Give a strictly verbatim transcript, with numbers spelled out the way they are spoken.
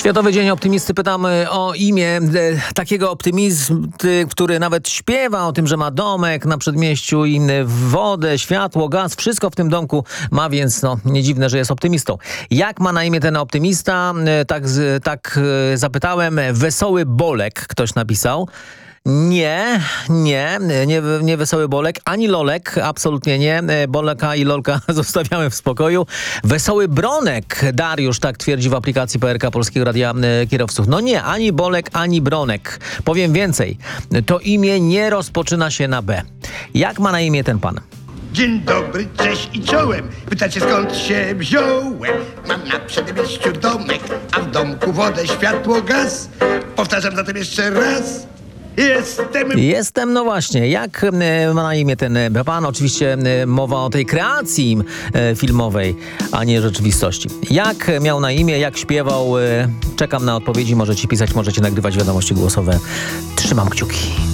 Światowy Dzień Optymisty. Pytamy o imię e, takiego optymisty, który nawet śpiewa o tym, że ma domek na przedmieściu i wodę, światło, gaz, wszystko w tym domku ma, więc no nie dziwne, że jest optymistą. Jak ma na imię ten optymista? E, tak, tak e, zapytałem. Wesoły Bolek ktoś napisał. Nie, nie, nie, nie Wesoły Bolek, ani Lolek, absolutnie nie. Boleka i Lolka zostawiamy w spokoju. Wesoły Bronek, Dariusz tak twierdzi w aplikacji P R K Polskiego Radia Kierowców. No nie, ani Bolek, ani Bronek. Powiem więcej, to imię nie rozpoczyna się na B. Jak ma na imię ten pan? Dzień dobry, cześć i czołem. Pytacie, skąd się wziąłem? Mam na przedmieściu domek, a w domku wodę, światło, gaz. Powtarzam zatem jeszcze raz. Jestem... Jestem, no właśnie. Jak e, ma na imię ten e, pan? Oczywiście e, mowa o tej kreacji e, filmowej, a nie rzeczywistości. Jak miał na imię, jak śpiewał? E, czekam na odpowiedzi. Możecie pisać, możecie nagrywać wiadomości głosowe. Trzymam kciuki.